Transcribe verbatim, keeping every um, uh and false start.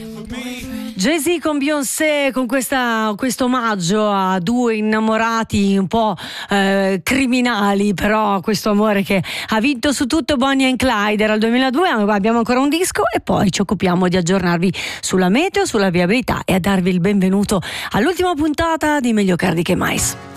Jay-Z con Beyoncé, con questa, questo omaggio a due innamorati un po' eh, criminali, però questo amore che ha vinto su tutto. Bonnie and Clyde era il duemiladue, abbiamo ancora un disco e poi ci occupiamo di aggiornarvi sulla meteo, sulla viabilità e a darvi il benvenuto all'ultima puntata di Meglio Cardi che Mais.